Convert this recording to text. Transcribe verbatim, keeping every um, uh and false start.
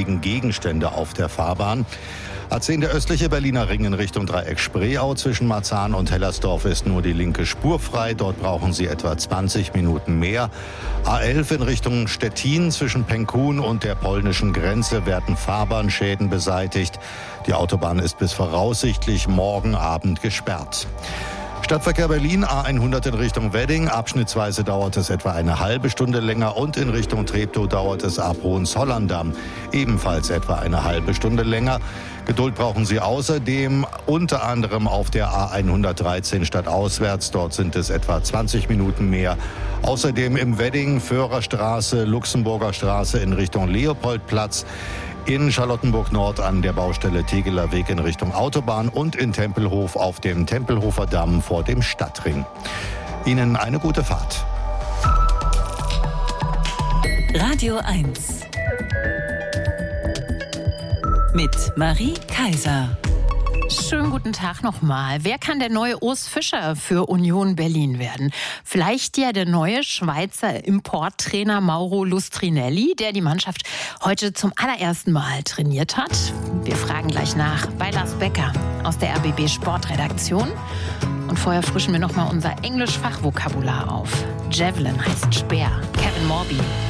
liegen Gegenstände auf der Fahrbahn. A zehn der östliche Berliner Ring in Richtung Dreieck Spreeau. Zwischen Marzahn und Hellersdorf ist nur die linke Spur frei. Dort brauchen Sie etwa zwanzig Minuten mehr. A elf in Richtung Stettin zwischen Penkun und der polnischen Grenze werden Fahrbahnschäden beseitigt. Die Autobahn ist bis voraussichtlich morgen Abend gesperrt. Stadtverkehr Berlin, A hundert in Richtung Wedding. Abschnittsweise dauert es etwa eine halbe Stunde länger und in Richtung Treptow dauert es ab Hohenzollern-Damm ebenfalls etwa eine halbe Stunde länger. Geduld brauchen Sie außerdem unter anderem auf der A hundertdreizehn stadtauswärts. Dort sind es etwa zwanzig Minuten mehr. Außerdem im Wedding, Föhrerstraße, Luxemburger Straße in Richtung Leopoldplatz. In Charlottenburg-Nord an der Baustelle Tegeler Weg in Richtung Autobahn und in Tempelhof auf dem Tempelhofer Damm vor dem Stadtring. Ihnen eine gute Fahrt. Radio eins mit Marie Kaiser. Schönen guten Tag nochmal. Wer kann der neue Urs Fischer für Union Berlin werden? Vielleicht ja der neue Schweizer Importtrainer Mauro Lustrinelli, der die Mannschaft heute zum allerersten Mal trainiert hat. Wir fragen gleich nach bei Lars Becker aus der R B B Sportredaktion. Und vorher frischen wir nochmal unser Englisch-Fachvokabular auf. Javelin heißt Speer. Kevin Morby